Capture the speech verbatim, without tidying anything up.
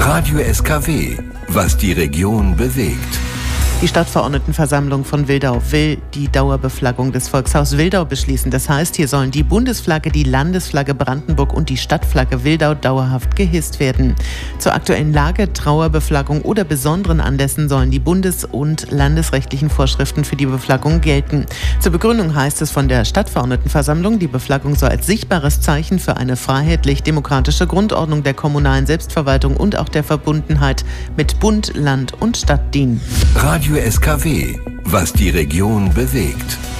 Radio S K W, was die Region bewegt. Die Stadtverordnetenversammlung von Wildau will die Dauerbeflaggung des Volkshaus Wildau beschließen. Das heißt, hier sollen die Bundesflagge, die Landesflagge Brandenburg und die Stadtflagge Wildau dauerhaft gehisst werden. Zur aktuellen Lage, Trauerbeflaggung oder besonderen Anlässen sollen die bundes- und landesrechtlichen Vorschriften für die Beflaggung gelten. Zur Begründung heißt es von der Stadtverordnetenversammlung, die Beflaggung soll als sichtbares Zeichen für eine freiheitlich-demokratische Grundordnung der kommunalen Selbstverwaltung und auch der Verbundenheit mit Bund, Land und Stadt dienen. Radio S K W, was die Region bewegt.